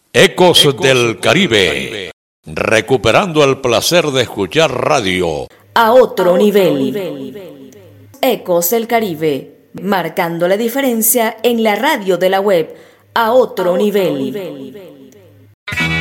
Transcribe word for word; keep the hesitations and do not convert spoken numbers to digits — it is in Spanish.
Ecos, Ecos del Caribe. Caribe, recuperando el placer de escuchar radio a otro, a nivel. otro nivel. Ecos del Caribe, marcando la diferencia en la radio de la web a otro, a otro nivel. nivel.